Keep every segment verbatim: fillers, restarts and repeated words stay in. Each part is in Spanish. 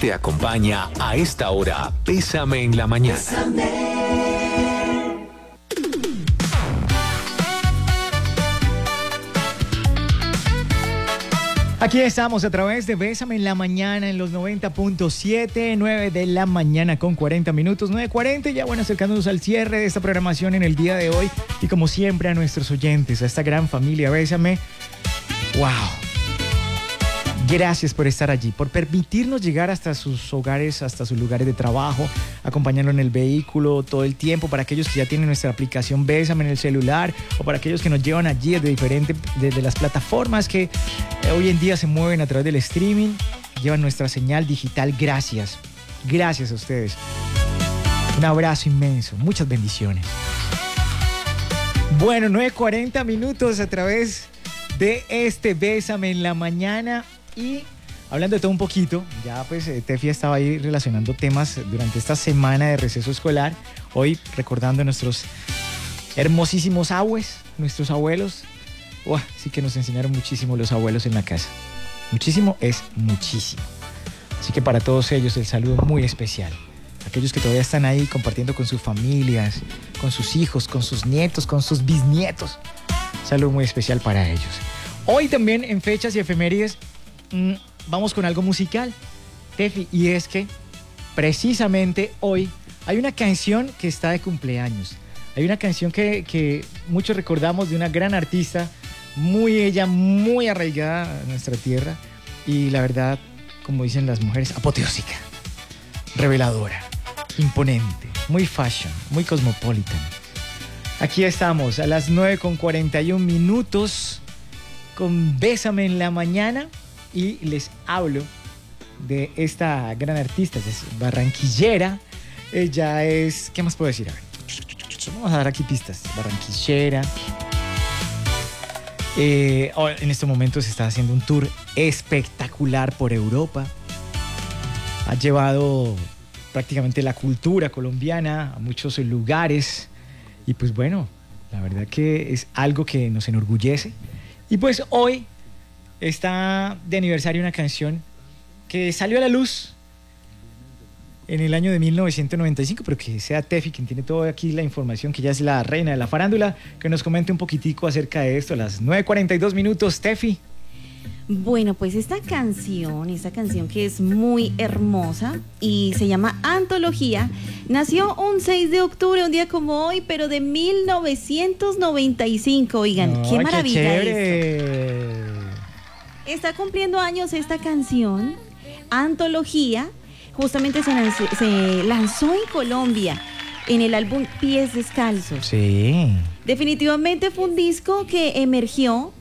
te acompaña a esta hora. Bésame en la mañana. Bésame. Aquí estamos a través de Bésame en la mañana en los noventa punto siete, nueve de la mañana con cuarenta minutos, nueve cuarenta, ya bueno, acercándonos al cierre de esta programación en el día de hoy. Y como siempre a nuestros oyentes, a esta gran familia Bésame, wow. Gracias por estar allí, por permitirnos llegar hasta sus hogares, hasta sus lugares de trabajo, acompañarlo en el vehículo todo el tiempo, para aquellos que ya tienen nuestra aplicación Bésame en el celular, o para aquellos que nos llevan allí desde diferentes, desde las plataformas que eh, hoy en día se mueven a través del streaming, llevan nuestra señal digital. Gracias, gracias a ustedes. Un abrazo inmenso, muchas bendiciones. Bueno, nueve cuarenta minutos a través de este Bésame en la mañana. Y hablando de todo un poquito, ya pues eh, Tefi estaba ahí relacionando temas durante esta semana de receso escolar. Hoy recordando a nuestros hermosísimos abues, nuestros abuelos. Uah, sí que nos enseñaron muchísimo los abuelos en la casa. Muchísimo es muchísimo. Así que para todos ellos el saludo muy especial. Aquellos que todavía están ahí compartiendo con sus familias, con sus hijos, con sus nietos, con sus bisnietos. Saludo muy especial para ellos. Hoy también en fechas y efemérides mmm, vamos con algo musical, Tefi, y es que precisamente hoy hay una canción que está de cumpleaños. Hay una canción que, que muchos recordamos de una gran artista, muy ella, muy arraigada a nuestra tierra y la verdad, como dicen las mujeres, apoteósica, reveladora, imponente, muy fashion, muy cosmopolitan. Aquí estamos a las nueve con cuarenta y un minutos con Bésame en la mañana y les hablo de esta gran artista, es barranquillera. Ella es, ¿qué más puedo decir? A ver, vamos a dar aquí pistas. Barranquillera. Eh, en este momento se está haciendo un tour espectacular por Europa. Ha llevado prácticamente la cultura colombiana a muchos lugares. Y pues bueno, la verdad que es algo que nos enorgullece. Y pues hoy está de aniversario una canción que salió a la luz en el año de mil novecientos noventa y cinco, pero que sea Tefi quien tiene toda aquí la información, que ya es la reina de la farándula, que nos comente un poquitico acerca de esto a las nueve cuarenta y dos minutos. Tefi. Bueno, pues esta canción, esta canción que es muy hermosa y se llama Antología, nació un seis de octubre, un día como hoy, pero de mil novecientos noventa y cinco. Oigan, no, qué maravilla esto. Está cumpliendo años esta canción, Antología, justamente se lanzó, se lanzó en Colombia en el álbum Pies Descalzos. Sí. Definitivamente fue un disco que emergió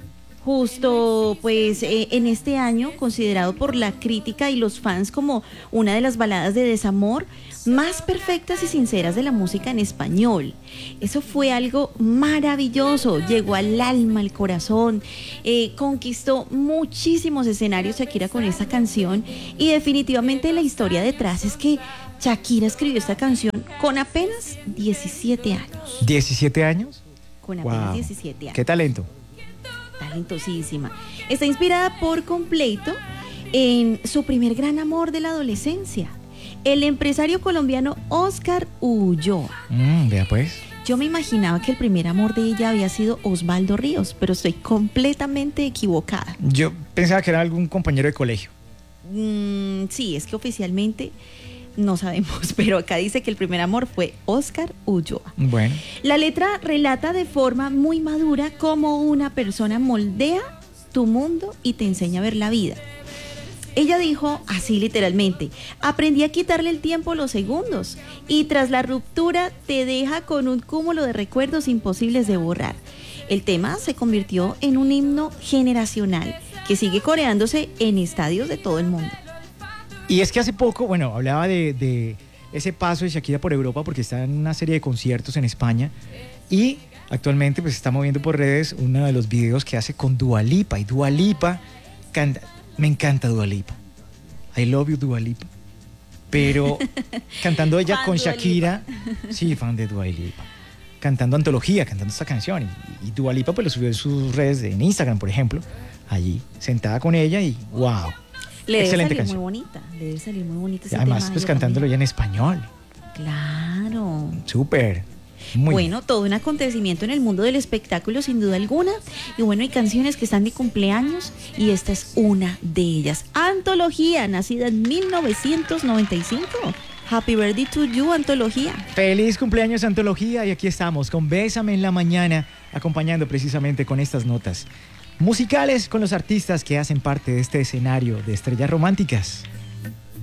justo pues eh, en este año, considerado por la crítica y los fans como una de las baladas de desamor más perfectas y sinceras de la música en español. Eso fue algo maravilloso, llegó al alma, al corazón, eh, conquistó muchísimos escenarios Shakira con esta canción, y definitivamente la historia detrás es que Shakira escribió esta canción con apenas diecisiete años. ¿diecisiete años? Con apenas wow. diecisiete años. ¿Qué talento? Talentosísima. Está inspirada por completo en su primer gran amor de la adolescencia, el empresario colombiano Oscar Ulloa. Mm, vea pues. Yo me imaginaba que el primer amor de ella había sido Osvaldo Ríos, pero estoy completamente equivocada. Yo pensaba que era algún compañero de colegio. Mm, sí, es que oficialmente no sabemos, pero acá dice que el primer amor fue Oscar Ulloa. Bueno. La letra relata de forma muy madura cómo una persona moldea tu mundo y te enseña a ver la vida. Ella dijo así literalmente: aprendí a quitarle el tiempo a los segundos y tras la ruptura te deja con un cúmulo de recuerdos imposibles de borrar. El tema se convirtió en un himno generacional que sigue coreándose en estadios de todo el mundo. Y es que hace poco, bueno, hablaba de, de ese paso de Shakira por Europa porque está en una serie de conciertos en España y actualmente pues está moviendo por redes uno de los videos que hace con Dua Lipa, y Dua Lipa canta, me encanta Dua Lipa, I love you Dua Lipa, pero cantando ella fan con Dua Shakira, Lipa. Sí, fan de Dua Lipa, cantando Antología, cantando esta canción, y, y Dua Lipa pues lo subió en sus redes, en Instagram por ejemplo, allí sentada con ella y wow. Le debe Excelente salir canción. muy bonita, le debe salir muy bonita ese Además, tema a pues ella cantándolo ya también. en español. Claro. Súper. Muy bien. Bueno, todo un acontecimiento en el mundo del espectáculo, sin duda alguna. Y bueno, hay canciones que están de cumpleaños y esta es una de ellas. Antología, nacida en mil novecientos noventa y cinco. Happy birthday to you, Antología. Feliz cumpleaños, Antología. Y aquí estamos con Bésame en la Mañana, acompañando precisamente con estas notas musicales con los artistas que hacen parte de este escenario de estrellas románticas.